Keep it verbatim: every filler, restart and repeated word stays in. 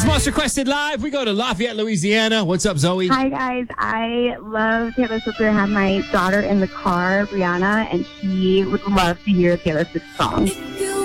It's Most Requested Live. We go to Lafayette, Louisiana. What's up, Zoe? Hi, guys. I love Taylor Swift. I have my daughter in the car, Brianna, and she would love to hear a Taylor Swift song.